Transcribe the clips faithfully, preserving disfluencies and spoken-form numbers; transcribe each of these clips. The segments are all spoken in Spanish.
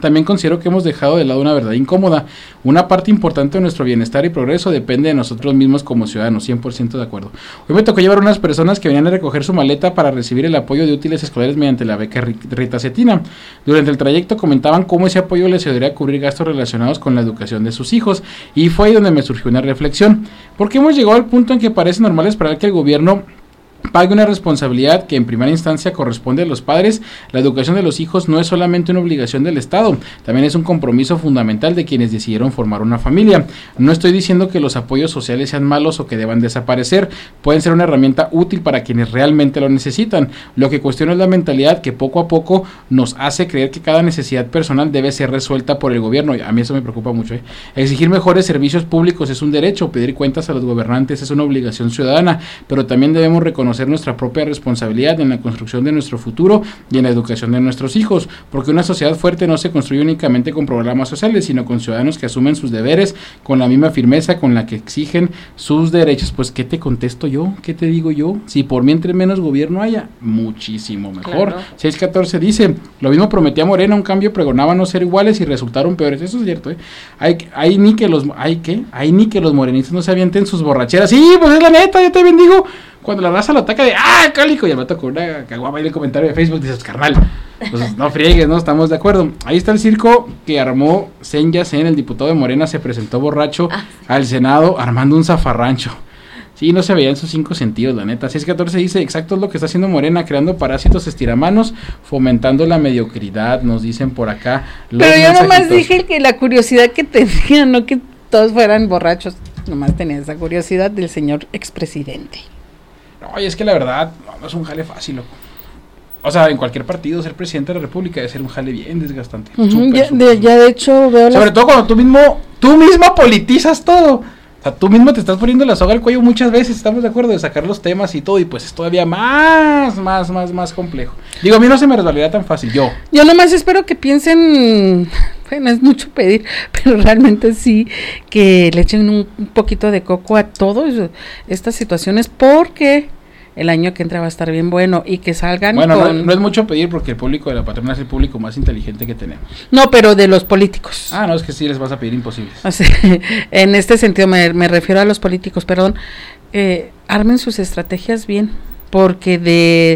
también considero que hemos dejado de lado una verdad incómoda. Una parte importante de nuestro bienestar y progreso depende de nosotros mismos como ciudadanos, cien por ciento de acuerdo. Hoy me tocó llevar a unas personas que venían a recoger su maleta para recibir el apoyo de útiles escolares mediante la beca Rita Cetina. Durante el trayecto comentaban cómo ese apoyo les ayudaría a cubrir gastos relacionados con la educación de sus hijos, y fue ahí donde me surgió una reflexión. ¿Por qué hemos llegado al punto en que parece normal esperar que el gobierno pague una responsabilidad que en primera instancia corresponde a los padres? La educación de los hijos no es solamente una obligación del Estado, también es un compromiso fundamental de quienes decidieron formar una familia. No estoy diciendo que los apoyos sociales sean malos o que deban desaparecer, pueden ser una herramienta útil para quienes realmente lo necesitan. Lo que cuestiono es la mentalidad que poco a poco nos hace creer que cada necesidad personal debe ser resuelta por el gobierno. A mí eso me preocupa mucho, ¿eh? Exigir mejores servicios públicos es un derecho, pedir cuentas a los gobernantes es una obligación ciudadana, pero también debemos reconocer nuestra propia responsabilidad en la construcción de nuestro futuro y en la educación de nuestros hijos, porque una sociedad fuerte no se construye únicamente con programas sociales, sino con ciudadanos que asumen sus deberes con la misma firmeza con la que exigen sus derechos. Pues, ¿qué te contesto yo? ¿Qué te digo yo? Si por mí entre menos gobierno haya, muchísimo mejor. Claro. seis catorce dice, lo mismo prometía Morena, un cambio pregonaba no ser iguales y resultaron peores. Eso es cierto, ¿eh? Hay, hay ni que los, hay que, hay ni que los morenistas no se avienten sus borracheras. Sí, pues es la neta, yo te bendigo. Cuando la raza lo ataca de, ¡ah, cálico! Y el vato con una caguama y el comentario de Facebook dices, carnal, pues no friegues, ¿no? Estamos de acuerdo. Ahí está el circo que armó Senyas en el diputado de Morena, se presentó borracho ah, sí. al Senado armando un zafarrancho. Sí, no se veía en sus cinco sentidos, la neta. seis catorce dice, exacto es lo que está haciendo Morena, creando parásitos estiramanos, fomentando la mediocridad, nos dicen por acá. Pero yo nomás dije que la curiosidad que tenía, no que todos fueran borrachos, nomás tenía esa curiosidad del señor expresidente. No, y es que la verdad, no, no es un jale fácil, loco. O sea, en cualquier partido ser presidente de la república debe ser un jale bien desgastante. Uh-huh, super, ya, super, de, ya de hecho veo sobre las... todo cuando tú mismo, tú misma politizas todo. O sea, tú mismo te estás poniendo la soga al cuello muchas veces, estamos de acuerdo, de sacar los temas y todo, y pues es todavía más, más, más, más complejo. Digo, a mí no se me resbalaría tan fácil, yo. Yo nomás espero que piensen, bueno, es mucho pedir, pero realmente sí, que le echen un, un poquito de coco a todas estas situaciones, porque el año que entra va a estar bien bueno y que salgan bueno, con... no, no es mucho pedir porque el público de la patrona es el público más inteligente que tenemos. No, pero de los políticos. Ah, no, es que sí les vas a pedir imposibles. O sea, en este sentido me, me refiero a los políticos, perdón, eh, armen sus estrategias bien, porque de...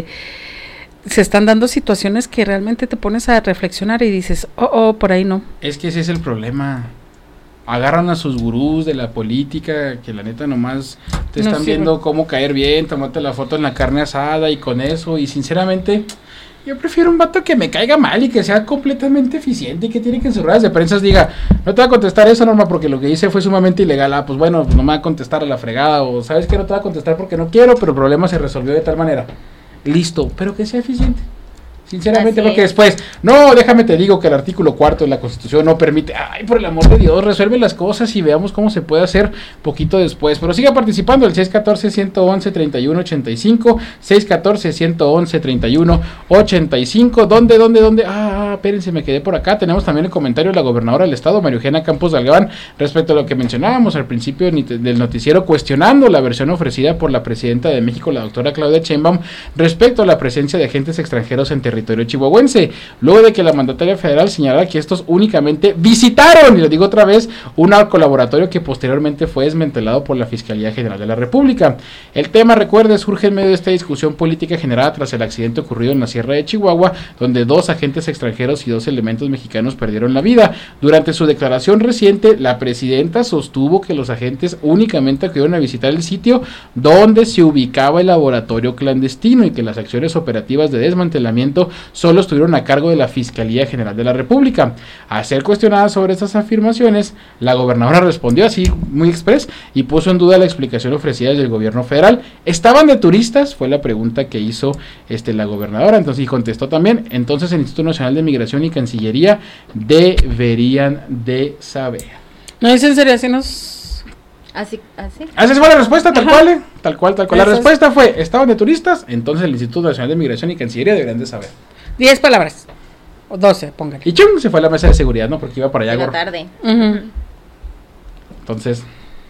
se están dando situaciones que realmente te pones a reflexionar y dices, oh, oh, por ahí no. Es que ese es el problema. Agarran a sus gurús de la política, que la neta nomás te están no, sí, viendo bueno. cómo caer bien, tomarte la foto en la carne asada y con eso, y sinceramente, yo prefiero un vato que me caiga mal y que sea completamente eficiente y que tiene que en sus ruedas de prensa diga, no te va a contestar eso, Norma, porque lo que hice fue sumamente ilegal. Ah, pues bueno, pues no me va a contestar a la fregada, o sabes que no te va a contestar porque no quiero, pero el problema se resolvió de tal manera. Listo, pero que sea eficiente. Sinceramente, así porque es. Después, no, déjame te digo que el artículo cuarto de la Constitución no permite, ay, por el amor de Dios, resuelve las cosas y veamos cómo se puede hacer poquito después. Pero siga participando, el seis catorce, ciento once, treinta y uno ochenta y cinco, seis catorce, ciento once, treinta y uno ochenta y cinco, ¿dónde, dónde, dónde? Ah, espérense, me quedé por acá. Tenemos también el comentario de la gobernadora del estado, María Eugenia Campos Galván, respecto a lo que mencionábamos al principio del noticiero, cuestionando la versión ofrecida por la presidenta de México, la doctora Claudia Sheinbaum, respecto a la presencia de agentes extranjeros en territorio chihuahuense, luego de que la mandataria federal señalara que estos únicamente visitaron, y lo digo otra vez, un colaboratorio que posteriormente fue desmantelado por la Fiscalía General de la República. El tema, recuerde, surge en medio de esta discusión política generada tras el accidente ocurrido en la Sierra de Chihuahua, donde dos agentes extranjeros y dos elementos mexicanos perdieron la vida. Durante su declaración reciente, la presidenta sostuvo que los agentes únicamente acudieron a visitar el sitio donde se ubicaba el laboratorio clandestino y que las acciones operativas de desmantelamiento solo estuvieron a cargo de la Fiscalía General de la República. Al ser cuestionada sobre estas afirmaciones, la gobernadora respondió así muy express y puso en duda la explicación ofrecida desde el gobierno federal. ¿Estaban de turistas? Fue la pregunta que hizo este, la gobernadora. Entonces, y contestó también, entonces el Instituto Nacional de Migración y Cancillería deberían de saber. No, es en serio, así nos... Así, así. Esa fue la respuesta, tal cual, ¿eh? tal cual, tal cual. La respuesta fue, estaban de turistas, entonces el Instituto Nacional de Migración y Cancillería deberían de saber. Diez palabras, o doce, póngale. Y chum, se fue a la mesa de seguridad, ¿no? Porque iba para allá. En la tarde. Uh-huh. Entonces.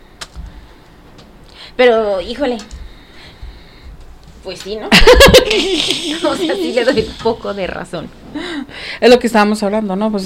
Pero, híjole, pues sí, ¿no? O sea, sí le doy poco de razón. Es lo que estábamos hablando, ¿no? Pues